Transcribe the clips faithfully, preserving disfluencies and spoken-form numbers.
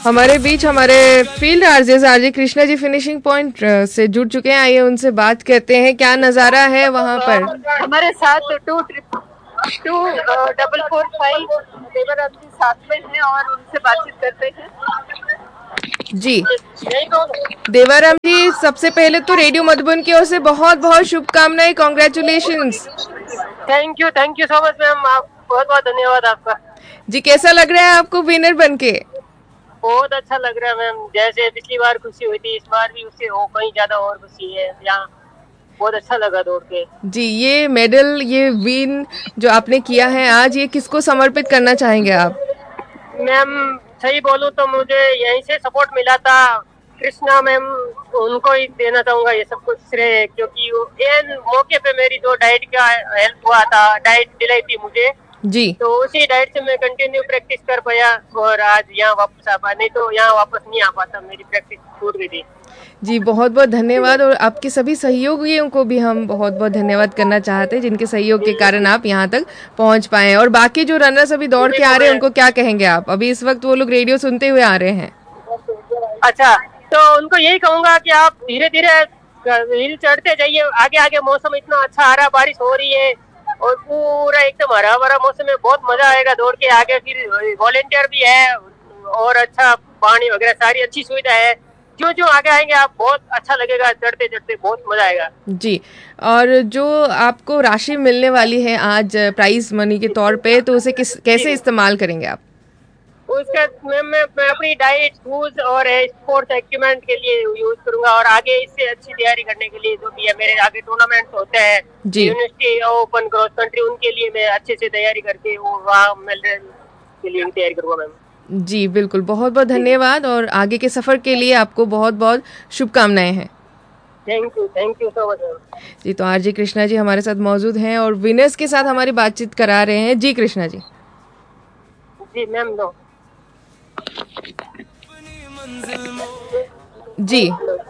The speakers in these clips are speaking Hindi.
हमारे बीच हमारे field RJ RJ Krishna ji finishing point से जुड़ चुके हैं। आइए उनसे बात करते हैं, क्या नजारा है वहाँ पर। हमारे साथ to trip to double four five देवर जी साथ में हैं और उनसे बातचीत करते हैं। जी देवाराम जी, सबसे पहले तो रेडियो मधुबन की ओर से बहुत बहुत शुभकामनाएं, congratulations. Thank you thank you so much ma'am, आप बहुत बहुत धन्यवाद आपका। जी, कैसा लग रहा है आपको विनर बनके? बहुत अच्छा लग रहा है मैम, जैसे पिछली बार खुशी हुई थी इस बार भी उससे हो कहीं ज्यादा और खुशी है। यहाँ बहुत अच्छा लगा दौड़ के। जी, ये मेडल, ये विन जो आपने किया है आज, ये किसको समर्पित करना चाहेंगे आप? मैम सही बोलूं तो मुझे यहीं से सपोर्ट मिला था, कृष्णा मैम, उनको ही देना चाहूंगा ये सब कुछ श्रेय, क्योंकि एन मौके पे मेरी जो डाइट का हेल्प हुआ था, डाइट दिलाई थी मुझे जी, तो उसी डाइट से मैं कंटिन्यू प्रैक्टिस कर पाया और आज यहाँ वापस आ पाया, नहीं तो यहाँ वापस नहीं आ पाता, मेरी प्रैक्टिस छूट गई थी। जी बहुत बहुत धन्यवाद। और आपके सभी सहयोगियों को भी हम बहुत बहुत धन्यवाद करना चाहते हैं, जिनके सहयोग के कारण आप यहाँ तक पहुँच पाए हैं। और बाकी जो रनर्स अभी दौड़ के आ रहे हैं, उनको क्या कहेंगे आप? अभी इस वक्त वो लोग रेडियो सुनते हुए आ रहे हैं। अच्छा, तो उनको यही कहूंगा कि आप धीरे धीरे हिल चढ़ते जाइए, आगे आगे मौसम इतना अच्छा आ रहा, बारिश हो रही है और पूरा एकदम हरा भरा मौसम है, बहुत मजा आएगा दौड़ के आगे। फिर वॉलेंटियर भी है और अच्छा पानी वगैरह सारी अच्छी सुविधा है। जो जो आगे आएंगे आप, बहुत अच्छा लगेगा, चढ़ते चढ़ते बहुत मजा आएगा। जी, और जो आपको राशि मिलने वाली है आज प्राइज मनी के तौर पे, तो उसे किस कैसे इस्तेमाल करेंगे आप? उसका मैं, मैं, मैं अपनी डाइट, शूज और स्पोर्ट्स इक्विपमेंट के लिए यूज करूंगा और आगे इससे अच्छी तैयारी करने के लिए जो भी है, मेरे आगे टूर्नामेंट होते हैं यूनिवर्सिटी ओपन क्रॉस कंट्री, उनके लिए मैं अच्छे से तैयारी करके वो वहाँ मेडल के लिए तैयारी करूंगा मैम। जी बिल्कुल, बहुत बहुत धन्यवाद और आगे के सफर के लिए आपको बहुत बहुत शुभकामनाएं हैं। Thank you thank you so much ma'am. जी, तो आरजे कृष्णा जी हमारे साथ मौजूद हैं और विनर्स के साथ हमारी बातचीत करा रहे हैं। जी कृष्णा जी। जी मैम, नो जी,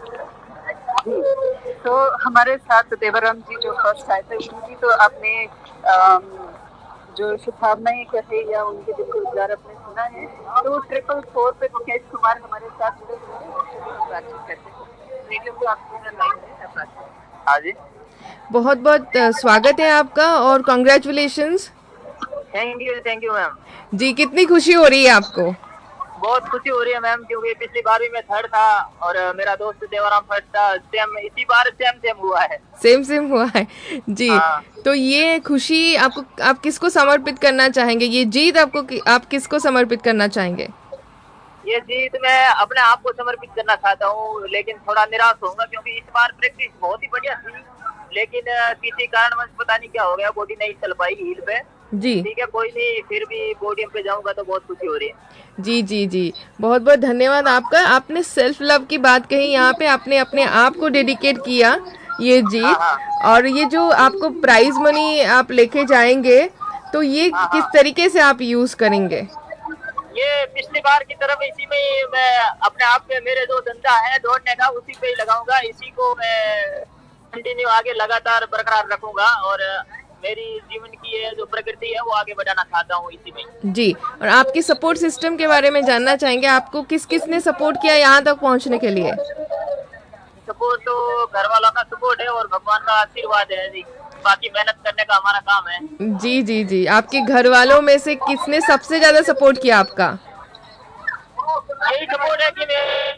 तो हमारे साथ देवराम जी जो फर्स्ट आए थे, उनकी तो आपने जो शुभकामनाएं कहे या उनके दिल को गुजार आपने सुना है। तो ट्रिपल फोर पे मुकेश कुमार हमारे साथ जुड़े हुए हैं, बातचीत करते हैं। रेडियो को आपको हाँ जी, बहुत बहुत स्वागत है आपका और congratulations. Thank you thank you ma'am. जी, कितनी खुशी हो रही है आपको? बहुत खुशी हो रही है मैम, क्योंकि पिछली बार भी मैं थर्ड था और मेरा दोस्त देवराम फर्स्ट था। सेम इसी बार सेम सेम हुआ है। सेम सेम हुआ है जी। हाँ। तो ये खुशी आपको, आप किसको समर्पित करना चाहेंगे? ये जीत आपको आप किसको समर्पित करना चाहेंगे? ये जीत मैं अपने आप को समर्पित करना चाहता हूँ, लेकिन थोड़ा निराश होऊंगा क्योंकि इस बार प्रैक्टिस बहुत ही बढ़िया थी, लेकिन किसी कारणवश पता नहीं क्या हो गया, बॉडी नहीं चल पाई हील पे। जी ठीक है, कोई नहीं, फिर भी पोडियम पे जाऊंगा तो बहुत खुशी हो रही है। जी जी जी, बहुत बहुत धन्यवाद आपका। आपने सेल्फ लव की बात कही, यहाँ पे आपने अपने आप को डेडिकेट किया ये जीत। हाँ, हाँ। और ये जो आपको प्राइज मनी आप लेके जाएंगे, तो ये हाँ, किस हाँ। तरीके से आप यूज करेंगे? ये पिछली बार की तरफ इसी में मैं अपने आप पे, मेरे जो धंधा है दौड़ने का, उसी पे ही लगाऊंगा, इसी को मैं कंटिन्यू आगे लगातार बरकरार रखूंगा और मेरी जीवन की ये जो प्रगति है वो आगे बढ़ाना चाहता हूँ इसी में। जी, और आपकी सपोर्ट सिस्टम के बारे में जानना चाहेंगे, आपको किस किस ने सपोर्ट किया यहाँ तक पहुँचने के लिए? सपोर्ट तो घर वालों का सपोर्ट है और भगवान का आशीर्वाद है जी, बाकी मेहनत करने का हमारा काम है। जी जी जी, आपके घर वालों में से किसने सबसे ज्यादा सपोर्ट किया आपका? यही सपोर्ट है कि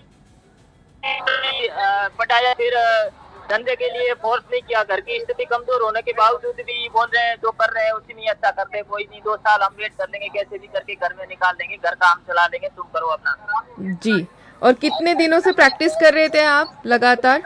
मैं पटाया, फिर धंधे के लिए फोर्स नहीं किया, घर की स्थिति कमजोर होने के बावजूद भी बोल रहे हैं जो कर रहे हैं उसी में अच्छा करते, कोई नहीं, दो साल हम वेट कर लेंगे, कैसे भी करके घर में निकाल देंगे, घर का हम चला लेंगे, तुम करो अपना। जी, और कितने दिनों से प्रैक्टिस कर रहे थे आप लगातार?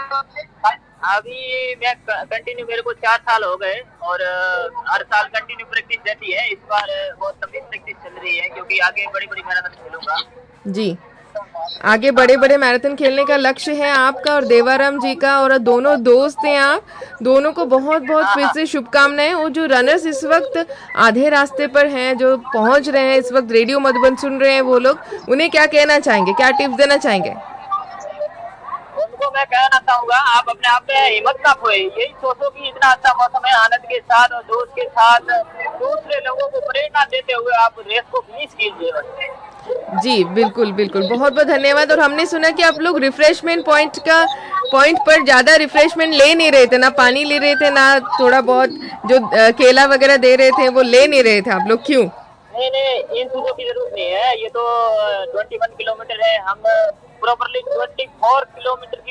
अभी मैं कंटिन्यू, मेरे को चार साल हो गए और हर साल कंटिन्यू प्रैक्टिस रहती है। इस बार बहुत लंबी प्रैक्टिस चल रही है क्योंकि आगे बड़ी बड़ी मैराथन खेलूंगा। जी, आगे बड़े बड़े मैराथन खेलने का लक्ष्य है आपका और देवाराम जी का, और दोनों दोस्त हैं आप, दोनों को बहुत बहुत फिर से शुभकामनाएं। और जो रनर्स इस वक्त आधे रास्ते पर हैं, जो पहुंच रहे हैं, इस वक्त रेडियो मधुबन सुन रहे हैं, वो लोग, उन्हें क्या कहना चाहेंगे, क्या टिप्स देना चाहेंगे? उनको मैं कहना चाहूंगा, आप अपने आप में हिम्मत ना खोए, यही सोचो कि इतना अच्छा मौसम है, आनंद के साथ और दोस्त के साथ दूसरे लोगों को प्रेरणा देते हुए आप रेस को फिनिश कीजिए। जी बिल्कुल बिल्कुल, बहुत बहुत धन्यवाद। और हमने सुना कि आप लोग रिफ्रेशमेंट पॉइंट का पॉइंट पर ज्यादा रिफ्रेशमेंट ले नहीं रहे थे, ना पानी ले रहे थे, ना थोड़ा बहुत जो अ, केला वगैरह दे रहे थे वो ले नहीं रहे थे आप लोग, क्यों? नहीं नहीं, इन चीजों की जरूरत नहीं है। ये तो ट्वेंटी वन किलोमीटर है, हम प्रॉपरली ट्वेंटी फोर किलोमीटर